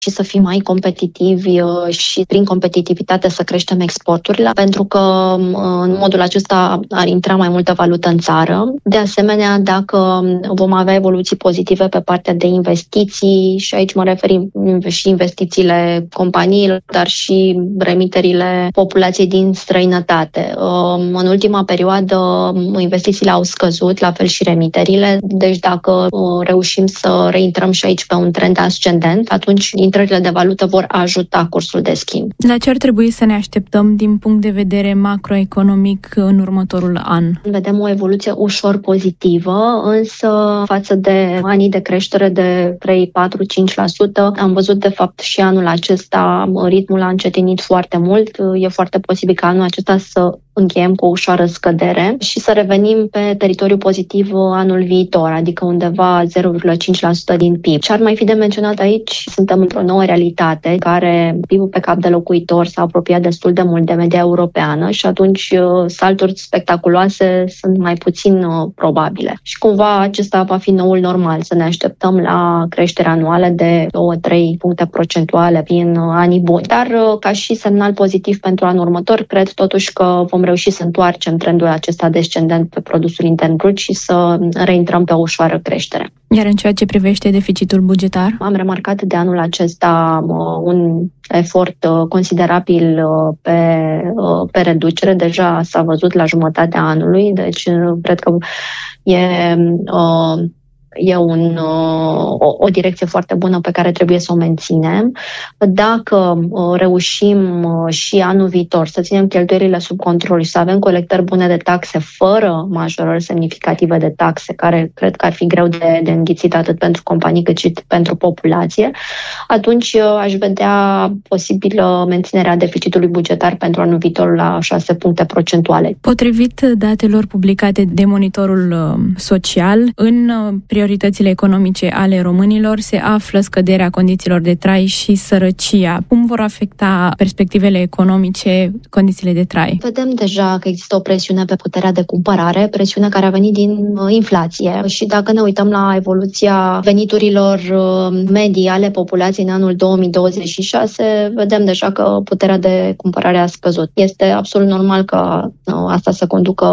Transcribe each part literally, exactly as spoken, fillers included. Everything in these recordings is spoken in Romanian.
și să fim mai competitivi și prin competitivitate să creștem exporturile, pentru că în modul acesta ar intra mai multă valută în țară. De asemenea, dacă vom avea evoluții pozitive pe partea de investiții, și aici mă refer și investițiile companiilor, dar și remiterile populației din străinătate. În ultima perioadă investițiile au scăzut, la fel și remiterile, deci dacă reușim să reintrăm și aici pe un trend ascendent, atunci intrările de valută vor ajuta cursul de schimb. La ce ar trebui să ne așteptăm din punct de vedere macroeconomic în următorul an? Vedem o evoluție ușor pozitivă, însă față de anii de creștere de trei, patru, cinci la sută, am văzut de fapt și anul acesta ritmul a încetinit foarte mult. E foarte posibil ca anul acesta să încheiem cu o ușoară scădere și să revenim pe teritoriul pozitiv anul viitor, adică undeva zero virgulă cinci la sută din P I B. Ce ar mai fi de menționat aici? Suntem într-o nouă realitate, care P I B-ul pe cap de locuitor s-a apropiat destul de mult de media europeană și atunci salturi spectaculoase sunt mai puțin probabile. Și cumva acesta va fi noul normal, să ne așteptăm la creștere anuală de două trei puncte procentuale în anii buni. Dar ca și semnal pozitiv pentru anul următor, cred totuși că vom reuși să întoarcem trendul acesta descendent pe produsul intern brut și să reintrăm pe o ușoară creștere. Iar în ceea ce privește deficitul bugetar? Am remarcat de anul acesta un efort considerabil pe, pe reducere. Deja s-a văzut la jumătatea anului, deci cred că e... E un, o, o direcție foarte bună pe care trebuie să o menținem. Dacă reușim și anul viitor să ținem cheltuielile sub control și să avem colectări bune de taxe fără majorări semnificative de taxe, care cred că ar fi greu de, de înghițit atât pentru companii cât și pentru populație, atunci aș vedea posibilă menținerea deficitului bugetar pentru anul viitor la șase puncte procentuale. Potrivit datelor publicate de Monitorul Social, în prioritățile economice ale românilor se află scăderea condițiilor de trai și sărăcia. Cum vor afecta perspectivele economice condițiile de trai? Vedem deja că există o presiune pe puterea de cumpărare, presiune care a venit din inflație și dacă ne uităm la evoluția veniturilor medii ale populației în anul două mii douăzeci și șase, vedem deja că puterea de cumpărare a scăzut. Este absolut normal ca asta să conducă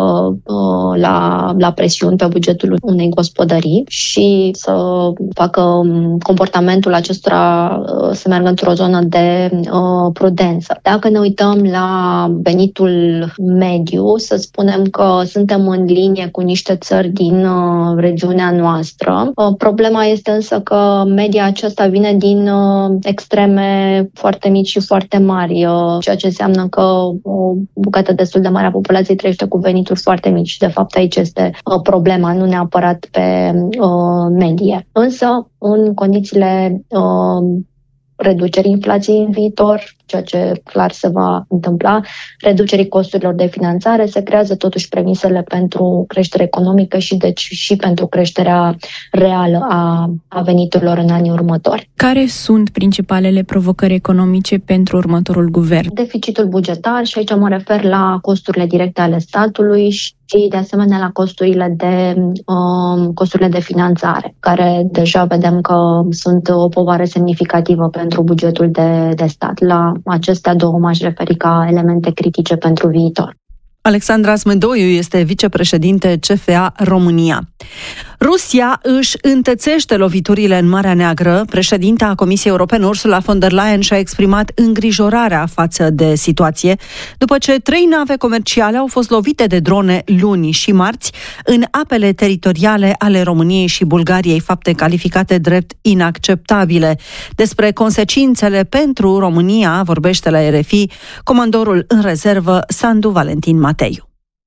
la, la presiuni pe bugetul unei gospodării și să facă comportamentul acestora să meargă într-o zonă de uh, prudență. Dacă ne uităm la venitul mediu, să spunem că suntem în linie cu niște țări din uh, regiunea noastră. Uh, problema este însă că media aceasta vine din uh, extreme foarte mici și foarte mari, uh, ceea ce înseamnă că o bucată destul de mare a populației trăiește cu venituri foarte mici. De fapt, aici este uh, problema, nu neapărat pe uh, medie. Însă, în condițiile uh, reducerii inflației în viitor, ceea ce clar se va întâmpla, reducerii costurilor de finanțare, se creează totuși premisele pentru creștere economică și deci și pentru creșterea reală a, a veniturilor în anii următori. Care sunt principalele provocări economice pentru următorul guvern? Deficitul bugetar, și aici mă refer la costurile directe ale statului și de asemenea la costurile de, um, costurile de finanțare, care deja vedem că sunt o povară semnificativă pentru bugetul de, de stat. La acestea două m-aș referi ca elemente critice pentru viitor. Alexandra Smedoiu este vicepreședinte C F A România. Rusia își întețește loviturile în Marea Neagră. Președinta Comisiei Europene, Ursula von der Leyen, și-a exprimat îngrijorarea față de situație, după ce trei nave comerciale au fost lovite de drone luni și marți în apele teritoriale ale României și Bulgariei, fapte calificate drept inacceptabile. Despre consecințele pentru România vorbește la R F I comandorul în rezervă Sandu Valentin Mateiu.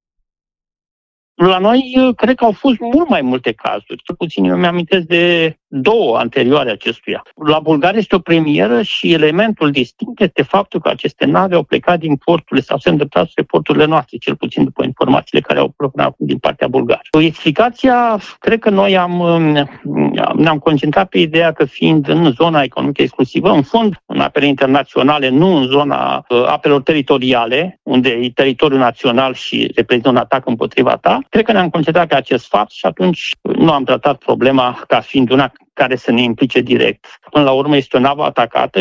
La noi, cred că au fost mult mai multe cazuri. Cel puțin eu mi-amintesc de două anterioare acestuia. La Bulgaria este o premieră și elementul distinct este faptul că aceste nave au plecat din porturile sau se îndreptat spre porturile noastre, cel puțin după informațiile care au plecat acum din partea bulgară. Explicația, cred că noi am, ne-am concentrat pe ideea că fiind în zona economică exclusivă, în fond în apele internaționale, nu în zona apelor teritoriale, unde e teritoriul național și reprezintă un atac împotriva ta, Cred că ne-am concentrat pe acest fapt și atunci nu am tratat problema ca fiind una care să ne implice direct. Până la urmă este o navă atacată